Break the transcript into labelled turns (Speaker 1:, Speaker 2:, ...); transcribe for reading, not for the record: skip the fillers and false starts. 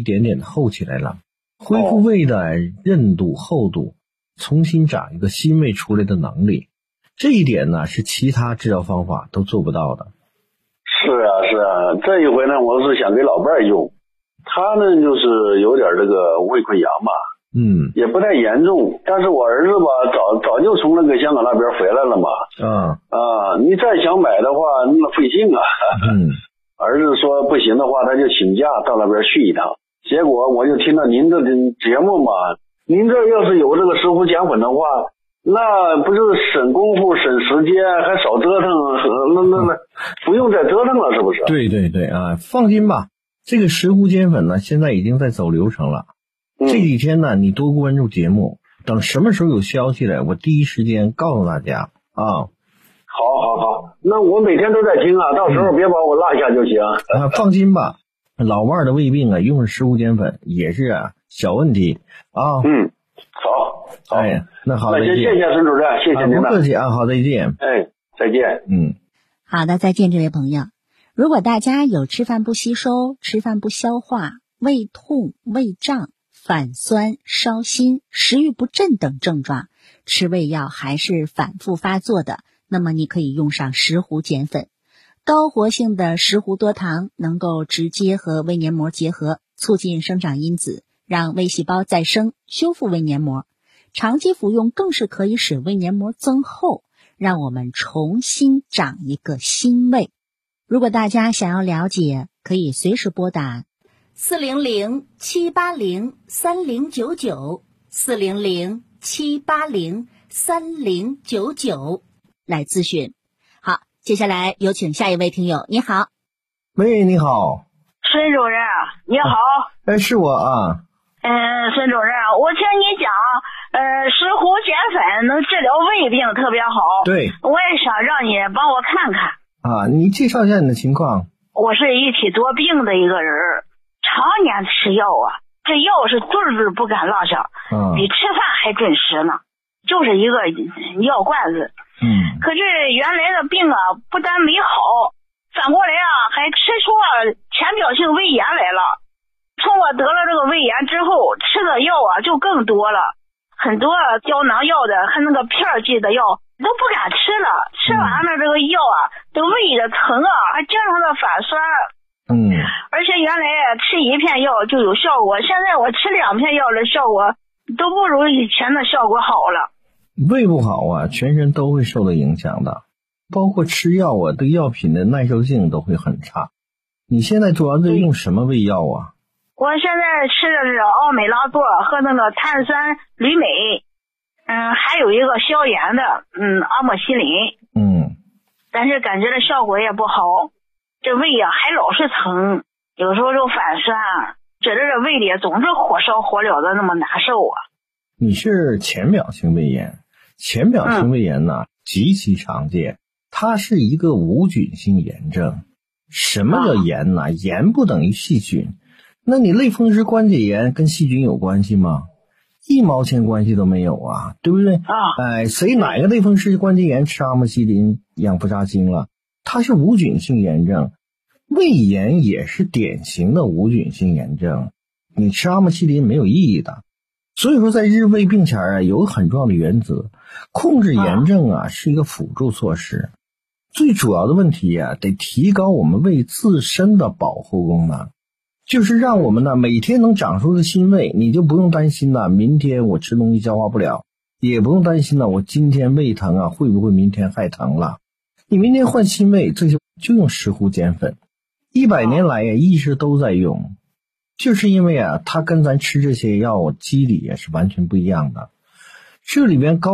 Speaker 1: 一点点的厚起来了，恢复胃的韧度厚度，重新长一个新胃出来的能力。这一点呢是其他治疗方法都做不到的。
Speaker 2: 是啊，这一回呢我是想给老伴儿用，他呢就是有点这个胃溃疡嘛，也不太严重，但是我儿子吧早就从那个香港那边回来了嘛，你再想买的话那费劲啊，儿子说不行的话他就请假到那边去一趟，结果我就听到您的节目嘛，您这要是有这个石斛碱粉的话，那不是省功夫省时间还少折腾，那不用再折腾了，是不是？
Speaker 1: 对啊，放心吧，这个石斛碱粉呢现在已经在走流程了。这几天呢你多关注节目，等什么时候有消息来我第一时间告诉大家啊。
Speaker 2: 好，那我每天都在听啊，到时候别把我落下就行。
Speaker 1: 放心吧，老伴儿的胃病啊用石斛碱粉也是小问题啊。
Speaker 2: 好，
Speaker 1: 那好，
Speaker 2: 那先谢谢孙主任，谢谢您了。
Speaker 1: 不客气啊，好，再见。
Speaker 2: 再见。
Speaker 3: 好的，再见，这位朋友。如果大家有吃饭不吸收、吃饭不消化、胃痛、胃胀、反酸、烧心、食欲不振等症状，吃胃药还是反复发作的，那么你可以用上石斛碱粉。高活性的石斛多糖能够直接和胃黏膜结合，促进生长因子，让胃细胞再生，修复胃黏膜。长期服用更是可以使胃黏膜增厚，让我们重新长一个新胃。如果大家想要了解，可以随时拨打400-780-3099，400-780-3099来咨询。好，接下来有请下一位听友。你好。
Speaker 1: 喂，你好。
Speaker 4: 孙主任你好。
Speaker 1: 是我啊。
Speaker 4: 孙主任，我听你讲石斛碱粉能治疗胃病特别好。
Speaker 1: 对，
Speaker 4: 我也想让你帮我看看
Speaker 1: 啊。你介绍一下你的情况。
Speaker 4: 我是一体多病的一个人，常年吃药啊，这药是顿儿不敢落下，比吃饭还准时呢，就是一个药罐子。可是原来的病啊不但没好，反过来啊还吃出浅表性胃炎来了。从我得了这个胃炎之后，吃的药啊就更多了，很多胶囊药的和那个片剂的药都不敢吃了，吃完了这个药啊这胃的疼啊还经常的反酸。而且原来吃一片药就有效果，现在我吃2片药的效果都不如以前的效果好了。
Speaker 1: 胃不好啊，全身都会受到影响的，包括吃药啊对药品的耐受性都会很差。你现在主要在用什么胃药啊？
Speaker 4: 我现在吃的是奥美拉唑和那个碳酸铝镁，还有一个消炎的阿莫西林。但是感觉这效果也不好，这胃啊还老是疼，有时候就反酸，觉得这胃里总是火烧火燎的那么难受啊。
Speaker 1: 你是浅表性胃炎，浅表性胃炎呢极其常见，它是一个无菌性炎症。什么叫炎呢？炎不等于细菌。那你类风湿关节炎跟细菌有关系吗？一毛钱关系都没有啊，对不对？谁哪个类风湿关节炎吃阿莫西林、氧氟沙星了？它是无菌性炎症。胃炎也是典型的无菌性炎症，你吃阿莫西林没有意义的。所以说在治胃病前有很重要的原则，控制炎症是一个辅助措施，最主要的问题得提高我们胃自身的保护功能，就是让我们每天能长出个新胃，你就不用担心明天我吃东西消化不了，也不用担心我今天胃疼会不会明天还疼了。你明天换新胃，这就用石斛碱粉，100年来一直都在用，就是因为它跟咱吃这些药机理也是完全不一样的。这里边高